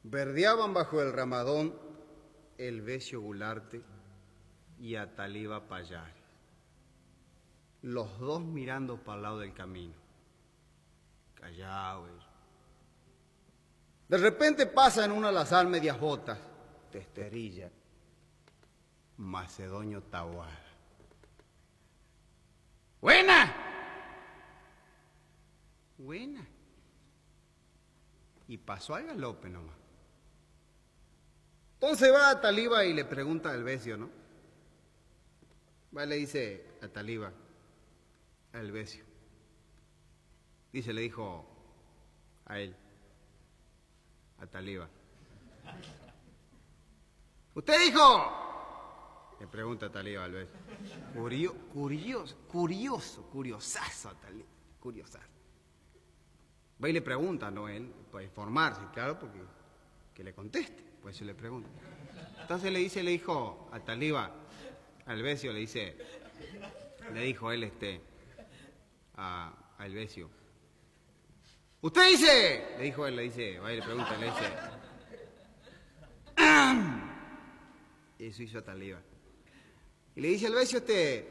Verdeaban bajo el ramadón Elvesio Gularte y Ataliva Pallares, los dos mirando para el lado del camino, callados. De repente pasa en un alazán medias botas, testerilla, Macedonio Taboada. ¡Buena! Buena. Y pasó al galope nomás. Entonces va a Ataliva y le pregunta a Elvesio, ¿no? Va y le dice a Ataliva, a Elvesio. Le dijo a él, a Ataliva. ¿Usted dijo? Le pregunta a Ataliva a Elvesio. Curiosazo Ataliva, curiosazo. Va y le pregunta, ¿no? Él, para informarse, claro, porque que le conteste, pues se le pregunta. Entonces le dijo a Ataliva, a Elvesio, le dijo él a Elvesio. ¿Usted dice? Le dijo él, va y le pregunta, le dice. Eso hizo Ataliva. Y le dice a Elvesio,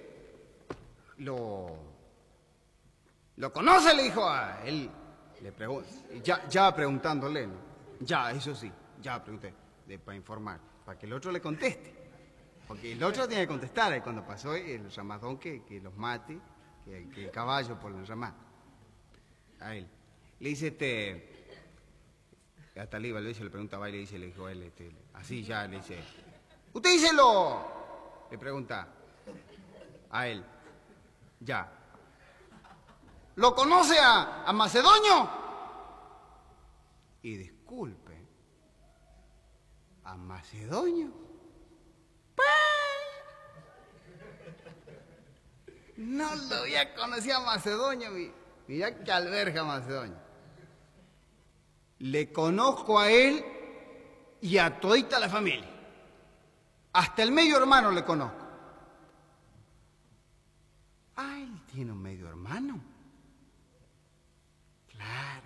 ¿lo conoce? Le dijo a él. Le pregunta, ya preguntándole, ¿no? Ya, eso sí, ya pregunté, para informar, para que el otro le conteste. Porque el otro tiene que contestar cuando pasó el ramadón que los mate, que el caballo por el ramado. A él. Le dice a Ataliva, Elvesio le pregunta, va y le dijo él, así ya, le dice. ¿Usted díselo? Le pregunta a él. Ya. ¿Lo conoce a Macedonio? Y disculpe, ¿a Macedonio? No lo había conocido a Macedonio, mirá que alberga Macedonio. Le conozco a él y a todita la familia. Hasta el medio hermano le conozco. Ah, él tiene un medio hermano. Claro.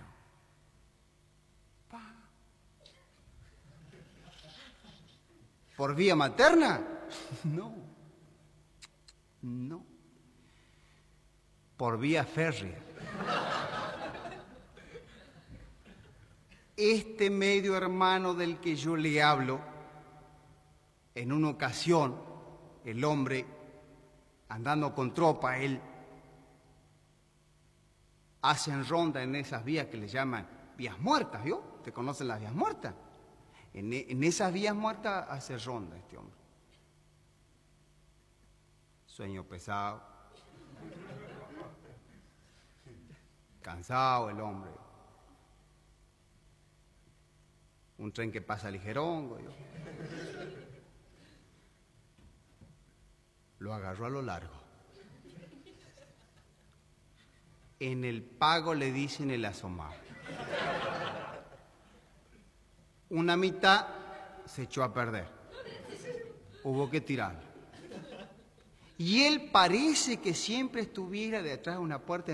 ¿Por vía materna? No. No. Por vía férrea. Este medio hermano del que yo le hablo, en una ocasión, el hombre, andando con tropa, él hacen ronda en esas vías que le llaman vías muertas, ¿vio? ¿Te conocen las vías muertas? En esas vías muertas hace ronda este hombre. Sueño pesado. Cansado el hombre. Un tren que pasa ligerongo. Lo agarró a lo largo. En el pago le dicen el asomado. Una mitad se echó a perder. Hubo que tirarlo. Y él parece que siempre estuviera detrás de una puerta